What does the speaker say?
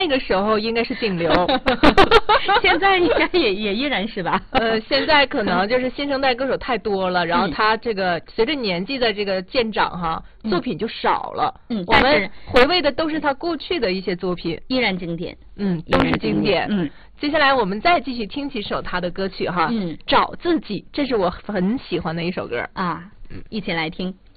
那个时候应该是顶流， 现在应该也依然是吧？ 现在可能就是新生代歌手太多了，然后他这个随着年纪的这个渐长哈，作品就少了。我们回味的都是他过去的一些作品， 依然经典。 都是经典。接下来我们再继续听几首他的歌曲哈。找自己，这是我很喜欢的一首歌啊。一起来听。